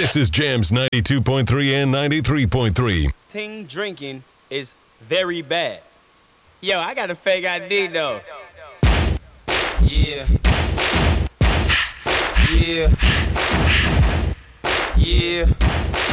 This is Jams 92.3 and 93.3. Ting drinking is very bad. Yo, I got a fake ID though. Yeah. Yeah. Yeah.